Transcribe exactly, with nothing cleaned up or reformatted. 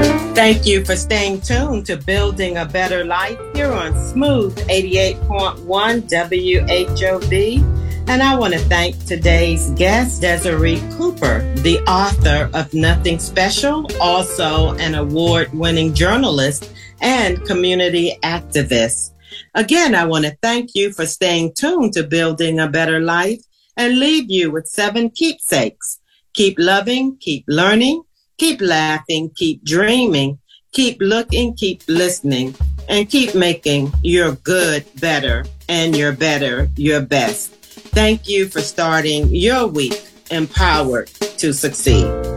Thank you for staying tuned to Building a Better Life here on Smooth eighty-eight point one W H O V. And I want to thank today's guest, Desiree Cooper, the author of Nothing Special, also an award-winning journalist and community activist. Again, I want to thank you for staying tuned to Building a Better Life and leave you with seven keepsakes. Keep loving, keep learning, keep laughing, keep dreaming, keep looking, keep listening, and keep making your good better and your better your best. Thank you for starting your week empowered to succeed.